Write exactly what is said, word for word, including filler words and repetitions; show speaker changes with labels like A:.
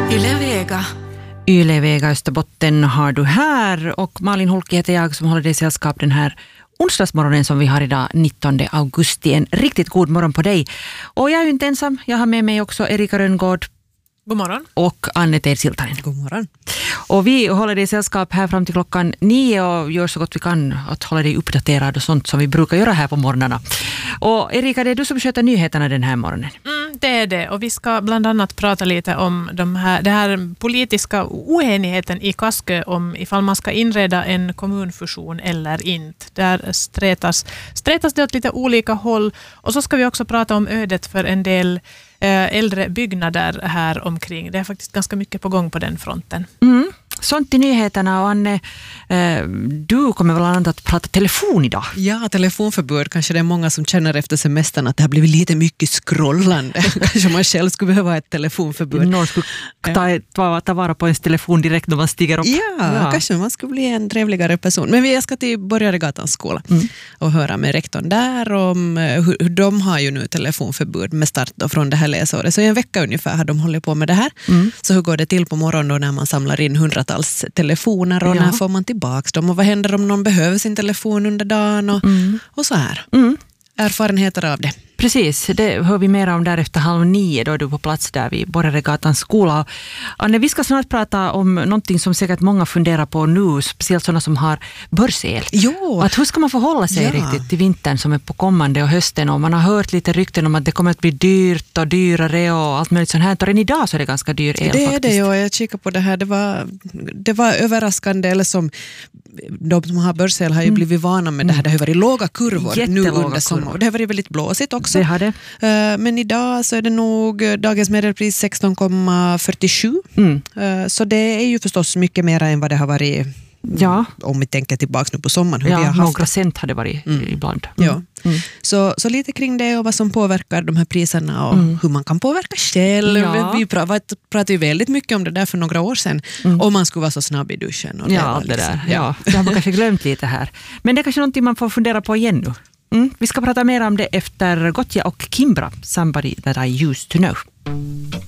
A: Yle Vega.
B: Yle Vega Österbotten har du här, och Malin Holke heter jag som håller dig i sällskap den här onsdagsmorgonen som vi har idag nittonde augusti. En riktigt god morgon på dig. Och jag är ju inte ensam, jag har med mig också Erika Rönngård.
C: God morgon.
B: Och Anne Teir Siltanen.
C: God morgon.
B: Och vi håller dig i sällskap här fram till klockan nio och gör så gott vi kan att hålla dig uppdaterad och sånt som vi brukar göra här på morgnarna. Och Erika, det är du som sköter nyheterna den här morgonen.
C: Mm, det är det, och vi ska bland annat prata lite om de här, det här politiska oenigheten i Kaskö om ifall man ska inreda en kommunfusion eller inte. Där stretas, stretas det åt lite olika håll, och så ska vi också prata om ödet för en del äldre byggnader här omkring. Det är faktiskt ganska mycket på gång på den fronten.
B: Mm. Sånt i nyheterna, och Anne, eh, du kommer väl annat att prata telefon idag?
D: Ja, telefonförbud. Kanske det är många som känner efter semestern att det har blivit lite mycket scrollande. Kanske man själv skulle behöva ett telefonförbud.
B: Någon skulle ta, ta, ta vara på ens telefon direkt när man stiger upp.
D: Ja,
B: ja.
D: Kanske man skulle bli en trevligare person. Men jag ska till Borgaregatans skola mm. och höra med rektorn där om hur, hur de har ju nu telefonförbud med start då från det här läsåret. Så i en vecka ungefär har de hållit på med det här. Mm. Så hur går det till på morgonen när man samlar in hundratals telefoner och ja. När får man tillbaka dem och vad händer om någon behöver sin telefon under dagen och, mm. och så här. Mm. Erfarenheter av det.
B: Precis, det hör vi mer om där efter halv nio, då är du på plats där vid Borgaregatans skola. Anne, vi ska snart prata om någonting som säkert många funderar på nu, speciellt sådana som har börsel.
D: Jo.
B: Att hur ska man förhålla sig ja. riktigt till vintern som är på kommande och hösten, och man har hört lite rykten om att det kommer att bli dyrt och dyrare och allt möjligt sånt här. Och redan idag så är det ganska dyr el.
D: Det är
B: faktiskt.
D: det, ja. Jag kikar på det här. Det var, det var överraskande, eller som de som har börsel har ju blivit vana med det här. Det har varit låga kurvor
B: Jättelåga
D: nu under sommaren. Det har varit väldigt blåsigt också.
B: Det har det.
D: Men idag så är det nog dagens medelpris sexton komma fyrtiosju. Mm. Så det är ju förstås mycket mer än vad det har varit. Ja. Om vi tänker tillbaka nu på sommaren. Hur
B: ja,
D: vi har haft.
B: Några cent har det varit mm. ibland. Mm.
D: Ja. Mm. Så, så lite kring det och vad som påverkar de här priserna och mm. hur man kan påverka själv. Ja. Vi pratade ju väldigt mycket om det där för några år sedan. Mm. Om man skulle vara så snabb i duschen. Och
B: ja,
D: det, var
B: liksom,
D: det där.
B: Ja. Ja. Det har man kanske glömt lite här. Men det är kanske någonting man får fundera på igen nu. Mm. Vi ska prata mer om det efter Gotja och Kimbra, Somebody That I Used To Know.